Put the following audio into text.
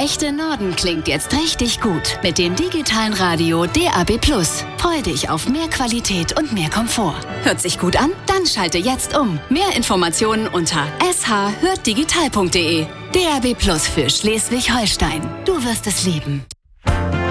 echte Norden klingt jetzt richtig gut mit dem digitalen Radio DAB+. Freu dich auf mehr Qualität und mehr Komfort. Hört sich gut an? Dann schalte jetzt um. Mehr Informationen unter shhörtdigital.de. DAB+ für Schleswig-Holstein. Du wirst es lieben.